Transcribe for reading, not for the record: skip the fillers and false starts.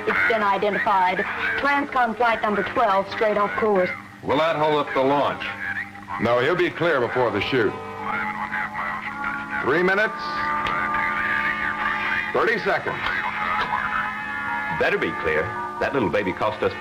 It's been identified. Transcon flight number 12, straight off course. Will that hold up the launch? No, he'll be clear before the shoot. 3 minutes, 30 seconds. Better be clear. That little baby cost us